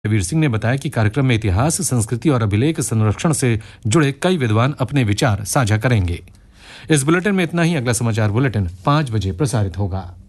वीर सिंह ने बताया कि कार्यक्रम में इतिहास, संस्कृति और अभिलेख संरक्षण से जुड़े कई विद्वान अपने विचार साझा करेंगे। इस बुलेटिन में इतना ही। अगला समाचार बुलेटिन 5 बजे प्रसारित होगा।